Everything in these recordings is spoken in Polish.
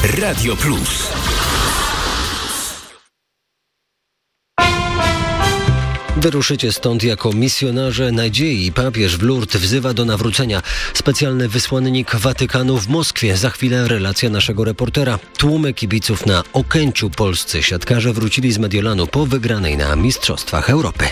Radio Plus. Wyruszycie stąd jako misjonarze nadziei. Papież w Lourdes wzywa do nawrócenia. Specjalny wysłannik Watykanu w Moskwie. Za chwilę relacja naszego reportera. Tłumy kibiców na Okęciu. Polscy siatkarze wrócili z Mediolanu po wygranej na Mistrzostwach Europy.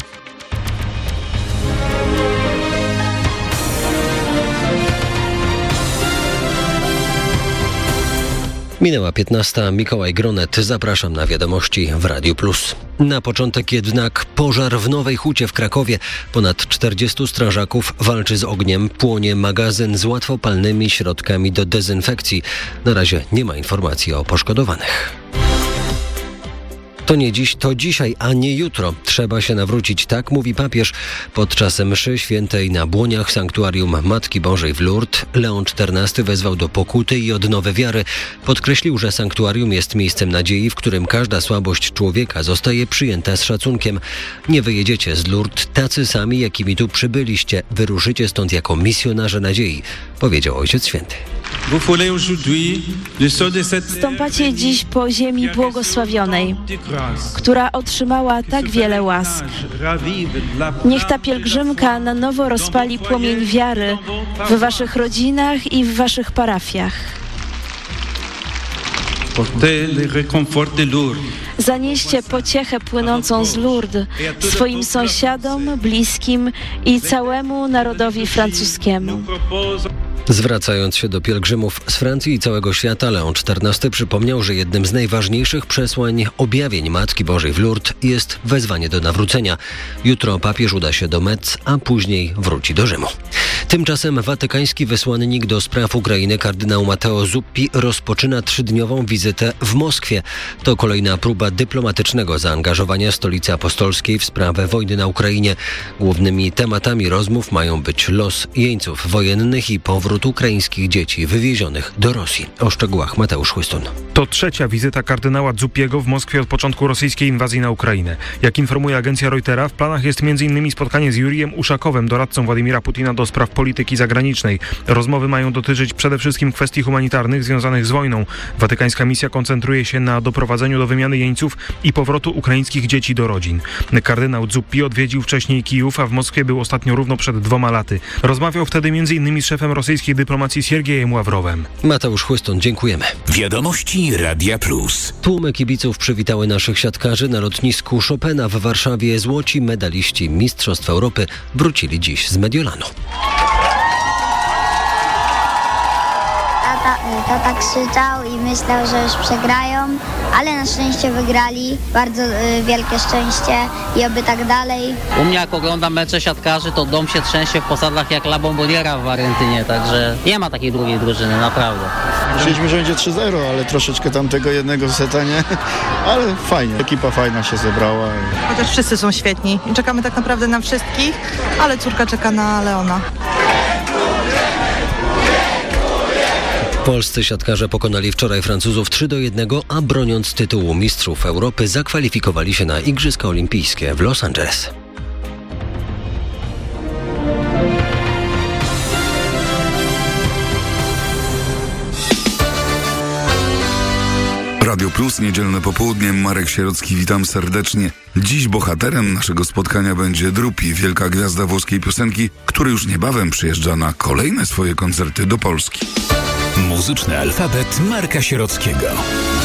Minęła 15. Mikołaj Gronet. Zapraszam na wiadomości w Radiu Plus. Na początek jednak pożar w Nowej Hucie w Krakowie. Ponad 40 strażaków walczy z ogniem. Płonie magazyn z łatwopalnymi środkami do dezynfekcji. Na razie nie ma informacji o poszkodowanych. To nie dziś, to dzisiaj, a nie jutro. Trzeba się nawrócić, tak mówi papież. Podczas mszy świętej na błoniach sanktuarium Matki Bożej w Lourdes Leon XIV wezwał do pokuty i odnowy wiary. Podkreślił, że sanktuarium jest miejscem nadziei, w którym każda słabość człowieka zostaje przyjęta z szacunkiem. Nie wyjedziecie z Lourdes tacy sami, jakimi tu przybyliście. Wyruszycie stąd jako misjonarze nadziei, powiedział Ojciec Święty. Stąpacie dziś po ziemi błogosławionej, która otrzymała tak wiele łask. Niech ta pielgrzymka na nowo rozpali płomień wiary w waszych rodzinach i w waszych parafiach. Zanieście pociechę płynącą z Lourdes swoim sąsiadom, bliskim i całemu narodowi francuskiemu. Zwracając się do pielgrzymów z Francji i całego świata, Leon XIV przypomniał, że jednym z najważniejszych przesłań objawień Matki Bożej w Lourdes jest wezwanie do nawrócenia. Jutro papież uda się do Metz, a później wróci do Rzymu. Tymczasem watykański wysłannik do spraw Ukrainy kardynał Matteo Zuppi rozpoczyna 3-dniową wizytę w Moskwie. To kolejna próba dyplomatycznego zaangażowania Stolicy Apostolskiej w sprawę wojny na Ukrainie. Głównymi tematami rozmów mają być los jeńców wojennych i powrót ukraińskich dzieci wywiezionych do Rosji. O szczegółach Mateusz Chłystun. To trzecia wizyta kardynała Zuppiego w Moskwie od początku rosyjskiej inwazji na Ukrainę. Jak informuje agencja Reutera, w planach jest m.in. spotkanie z Jurijem Uszakowem, doradcą Władimira Putina do spraw polityki zagranicznej. Rozmowy mają dotyczyć przede wszystkim kwestii humanitarnych związanych z wojną. Watykańska misja koncentruje się na doprowadzeniu do wymiany jeńców i powrotu ukraińskich dzieci do rodzin. Kardynał Zuppi odwiedził wcześniej Kijów, a w Moskwie był ostatnio równo przed 2 laty. Rozmawiał wtedy m.in. z szefem rosyjskiej dyplomacji Siergiejem Ławrowem. Mateusz Chłystun, dziękujemy. Wiadomości Radia Plus. Tłumy kibiców przywitały naszych siatkarzy na lotnisku Chopina w Warszawie. Złoci medaliści Mistrzostw Europy wrócili dziś z Mediolanu. Tata krzyczał i myślał, że już przegrają, ale na szczęście wygrali. Bardzo wielkie szczęście i oby tak dalej. U mnie jak oglądam mecze siatkarzy, to dom się trzęsie w posadach jak La Bomboniera w Argentynie, także nie ma takiej drugiej drużyny, naprawdę. Myśleliśmy, że będzie 3-0, ale troszeczkę tamtego jednego seta nie, ale fajnie. Ekipa fajna się zebrała. Chociaż wszyscy są świetni i czekamy tak naprawdę na wszystkich, ale córka czeka na Leona. Polscy siatkarze pokonali wczoraj Francuzów 3-1, a broniąc tytułu mistrzów Europy zakwalifikowali się na Igrzyska Olimpijskie w Los Angeles. Radio Plus, niedzielne popołudnie, Marek Sierocki, witam serdecznie. Dziś bohaterem naszego spotkania będzie Drupi, wielka gwiazda włoskiej piosenki, który już niebawem przyjeżdża na kolejne swoje koncerty do Polski. Muzyczny alfabet Marka Sierockiego.